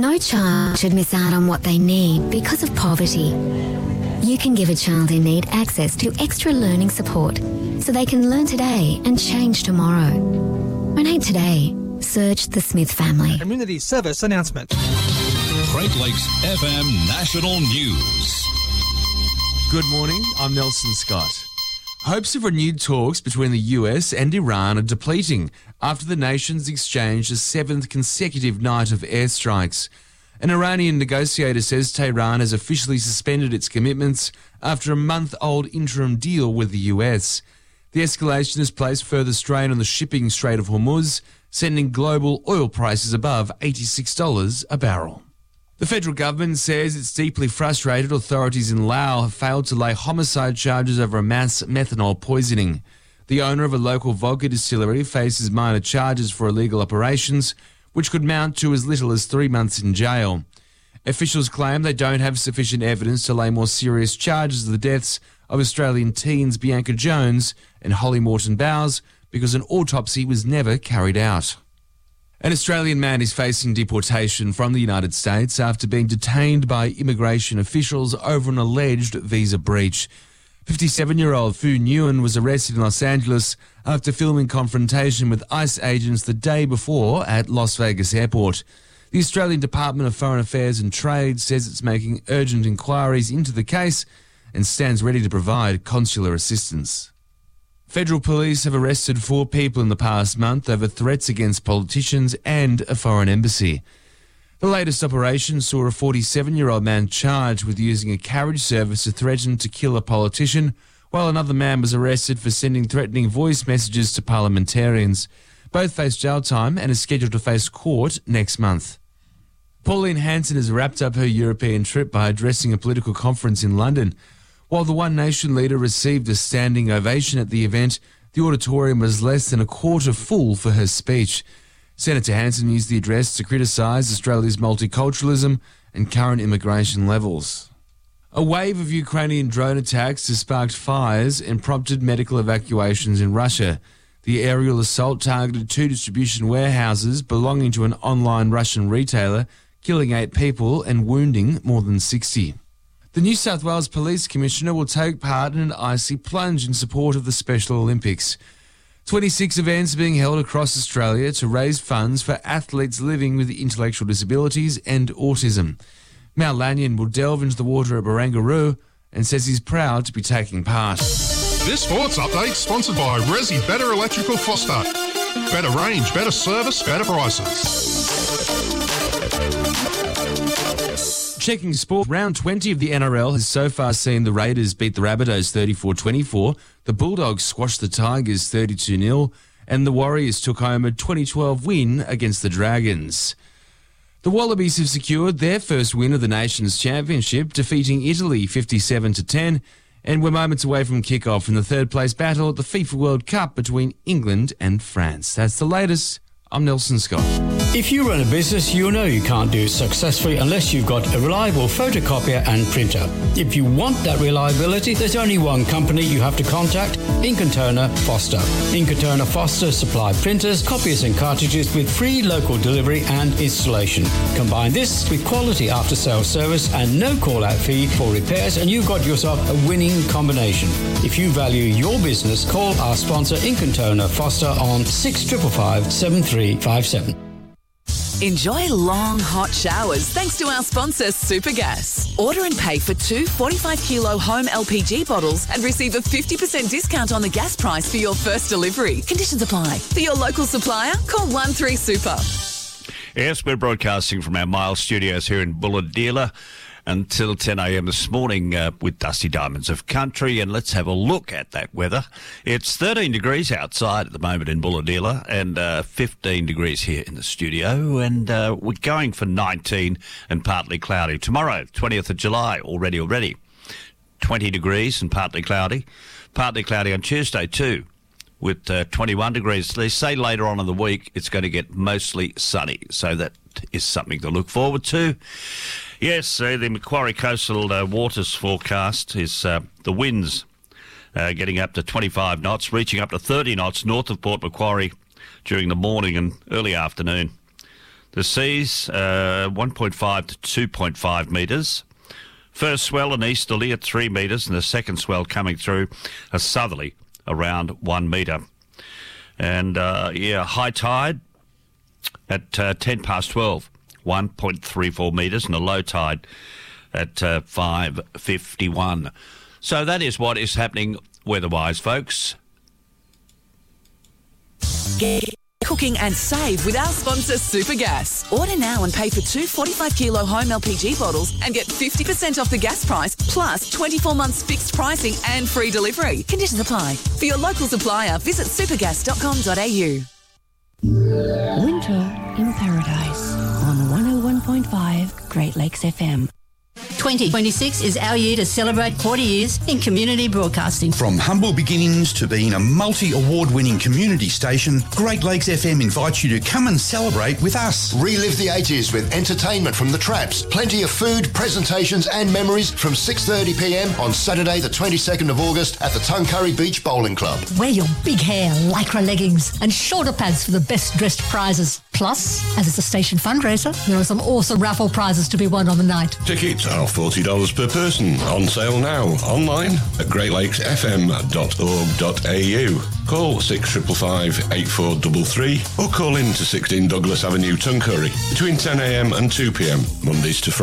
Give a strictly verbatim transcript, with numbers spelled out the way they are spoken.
No child should miss out on what they need because of poverty. You can give a child in need access to extra learning support so they can learn today and change tomorrow. Donate today. Search the Smith family. Community service announcement. Great Lakes F M National News. Good morning, I'm Nelson Scott. Hopes of renewed talks between the U S and Iran are depleting after the nations exchanged a seventh consecutive night of airstrikes. An Iranian negotiator says Tehran has officially suspended its commitments after a month-old interim deal with the U S. The escalation has placed further strain on the shipping Strait of Hormuz, sending global oil prices above eighty-six dollars a barrel. The federal government says it's deeply frustrated authorities in Laos have failed to lay homicide charges over a mass methanol poisoning. The owner of a local vodka distillery faces minor charges for illegal operations, which could mount to as little as three months in jail. Officials claim they don't have sufficient evidence to lay more serious charges of the deaths of Australian teens Bianca Jones and Holly Morton Bowes because an autopsy was never carried out. An Australian man is facing deportation from the United States after being detained by immigration officials over an alleged visa breach. fifty-seven-year-old Fu Nguyen was arrested in Los Angeles after filming confrontation with ICE agents the day before at Las Vegas Airport. The Australian Department of Foreign Affairs and Trade says it's making urgent inquiries into the case and stands ready to provide consular assistance. Federal police have arrested four people in the past month over threats against politicians and a foreign embassy. The latest operation saw a forty-seven-year-old man charged with using a carriage service to threaten to kill a politician, while another man was arrested for sending threatening voice messages to parliamentarians. Both face jail time and are scheduled to face court next month. Pauline Hanson has wrapped up her European trip by addressing a political conference in London. While the One Nation leader received a standing ovation at the event, the auditorium was less than a quarter full for her speech. Senator Hanson used the address to criticise Australia's multiculturalism and current immigration levels. A wave of Ukrainian drone attacks has sparked fires and prompted medical evacuations in Russia. The aerial assault targeted two distribution warehouses belonging to an online Russian retailer, killing eight people and wounding more than sixty. The New South Wales Police Commissioner will take part in an icy plunge in support of the Special Olympics. twenty-six events being held across Australia to raise funds for athletes living with intellectual disabilities and autism. Mal Lanyon will delve into the water at Barangaroo and says he's proud to be taking part. This sports update sponsored by Resi Better Electrical Foster. Better range, better service, better prices. Checking sport, round twenty of the N R L has so far seen the Raiders beat the Rabbitohs thirty-four twenty-four, the Bulldogs squashed the Tigers thirty-two nil, and the Warriors took home a twenty twelve win against the Dragons. The Wallabies have secured their first win of the Nations Championship, defeating Italy fifty-seven to ten, and we're moments away from kick-off in the third-place battle at the FIFA World Cup between England and France. That's the latest. I'm Nelson Scott. If you run a business, you know you can't do it successfully unless you've got a reliable photocopier and printer. If you want that reliability, there's only one company you have to contact, Ink and Toner Foster. Ink and Toner Foster supply printers, copiers and cartridges with free local delivery and installation. Combine this with quality after-sales service and no call-out fee for repairs, and you've got yourself a winning combination. If you value your business, call our sponsor Ink and Toner Foster on six five five, seven three five seven. Enjoy long, hot showers thanks to our sponsor, Supergas. Order and pay for two forty-five kilo home L P G bottles and receive a fifty percent discount on the gas price for your first delivery. Conditions apply. For your local supplier, call one three super. Yes, we're broadcasting from our Miles studios here in Bulahdelah until ten a.m. this morning uh, with Dusty Diamonds of Country, and let's have a look at that weather. It's thirteen degrees outside at the moment in Bulahdelah and uh, fifteen degrees here in the studio, and uh, we're going for nineteen and partly cloudy. Tomorrow, twentieth of July, already, already, twenty degrees and partly cloudy. Partly cloudy on Tuesday too, with uh, twenty-one degrees. They say later on in the week it's going to get mostly sunny, so that is something to look forward to. Yes, uh, the Macquarie Coastal uh, Waters forecast is uh, the winds uh, getting up to twenty-five knots, reaching up to thirty knots north of Port Macquarie during the morning and early afternoon. The seas, uh, one point five to two point five metres. First swell an easterly at three metres, and the second swell coming through a southerly around one metre. And, uh, yeah, high tide at uh, ten past twelve, one point three four metres, and a low tide at uh, five fifty-one. So that is what is happening weather-wise, folks. Get cooking and save with our sponsor Supergas. Order now and pay for two forty-five kilo home L P G bottles and get fifty percent off the gas price plus twenty-four months fixed pricing and free delivery. Conditions apply. For your local supplier, visit supergas dot com dot a u. Winter in Paradise on one oh one point five Great Lakes F M. twenty twenty-six is our year to celebrate forty years in community broadcasting. From humble beginnings to being a multi-award-winning community station, Great Lakes F M invites you to come and celebrate with us. Relive the eighties with entertainment from the Traps, plenty of food, presentations and memories from six thirty p m on Saturday the twenty-second of August at the Tuncurry Beach Bowling Club. Wear your big hair, lycra leggings and shoulder pads for the best dressed prizes. Plus, as it's a station fundraiser, there are some awesome raffle prizes to be won on the night. Tickets are forty dollars per person. On sale now. Online at great lakes f m dot org dot a u. Call six five five, eight four three three or call in to sixteen Douglas Avenue, Tuncurry between ten a m and two p m Mondays to Fridays.